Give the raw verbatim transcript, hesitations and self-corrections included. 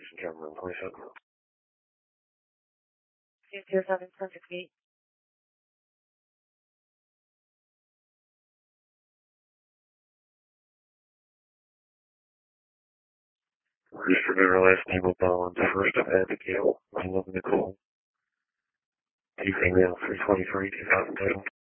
Houston, Cameron, twenty-seven. two two seven, ten sixty-eight. Registered in our last name of Bonds, first of Abigail, name of Nicole. Two female, three twenty-three, two thousand ten.